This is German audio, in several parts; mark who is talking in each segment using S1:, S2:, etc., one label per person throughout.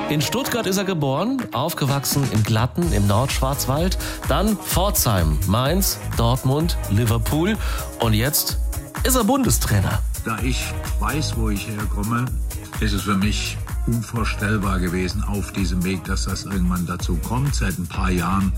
S1: In Stuttgart ist er geboren, aufgewachsen in Glatten im Nordschwarzwald, dann Pforzheim, Mainz, Dortmund, Liverpool und jetzt ist er Bundestrainer.
S2: Da ich weiß, wo ich herkomme, ist es für mich unvorstellbar gewesen auf diesem Weg, dass das irgendwann dazu kommt. Seit ein paar Jahren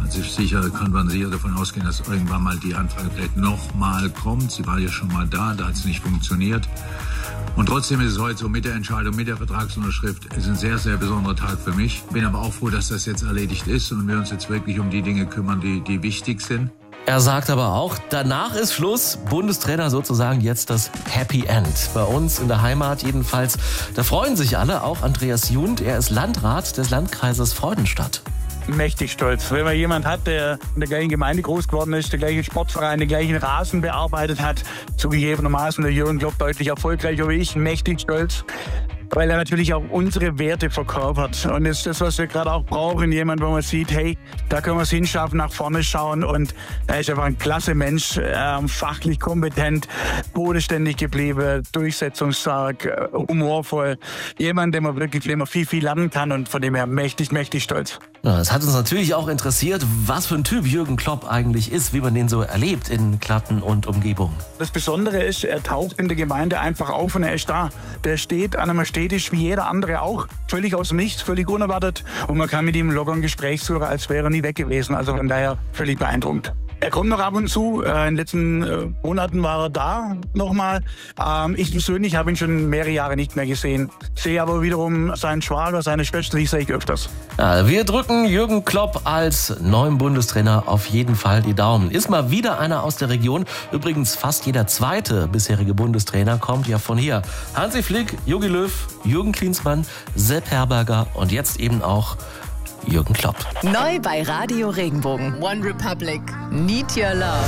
S2: kann man sicher davon ausgehen, dass irgendwann mal die Anfrage vielleicht nochmal kommt. Sie war ja schon mal da hat es nicht funktioniert. Und trotzdem ist es heute so mit der Entscheidung, mit der Vertragsunterschrift, ist ein sehr, sehr besonderer Tag für mich. Bin aber auch froh, dass das jetzt erledigt ist und wir uns jetzt wirklich um die Dinge kümmern, die wichtig sind.
S1: Er sagt aber auch, danach ist Schluss, Bundestrainer sozusagen jetzt das Happy End. Bei uns in der Heimat jedenfalls, da freuen sich alle, auch Andreas Jund, er ist Landrat des Landkreises Freudenstadt.
S3: Mächtig stolz, wenn man jemand hat, der in der gleichen Gemeinde groß geworden ist, der gleiche Sportverein, den gleichen Rasen bearbeitet hat, zugegebenermaßen der Jürgen Klopp deutlich erfolgreicher wie ich, mächtig stolz. Weil er natürlich auch unsere Werte verkörpert. Und das ist das, was wir gerade auch brauchen. Jemand, wo man sieht, hey, da können wir es hinschaffen, nach vorne schauen. Und er ist einfach ein klasse Mensch, fachlich kompetent, bodenständig geblieben, durchsetzungsstark, humorvoll. Jemand, den man wirklich immer viel, viel lernen kann und von dem her mächtig, mächtig stolz.
S1: Ja, es hat uns natürlich auch interessiert, was für ein Typ Jürgen Klopp eigentlich ist, wie man den so erlebt in Glatten und Umgebung.
S3: Das Besondere ist, er taucht in der Gemeinde einfach auf und er ist da. Der steht an einem Stehtisch wie jeder andere auch. Völlig aus dem Nichts, völlig unerwartet. Und man kann mit ihm locker ein Gespräch führen, als wäre er nie weg gewesen. Also von daher völlig beeindruckend. Er kommt noch ab und zu. In den letzten Monaten war er da nochmal. Ich persönlich habe ihn schon mehrere Jahre nicht mehr gesehen. Sehe aber wiederum seinen Schwager, seine Schwester, die sehe ich öfters.
S1: Ja, wir drücken Jürgen Klopp als neuen Bundestrainer auf jeden Fall die Daumen. Ist mal wieder einer aus der Region. Übrigens fast jeder zweite bisherige Bundestrainer kommt ja von hier. Hansi Flick, Jogi Löw, Jürgen Klinsmann, Sepp Herberger und jetzt eben auch Jürgen Klopp.
S4: Neu bei Radio Regenbogen. One Republic. Need Your Love.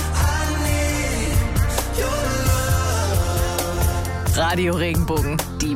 S4: Radio Regenbogen. Die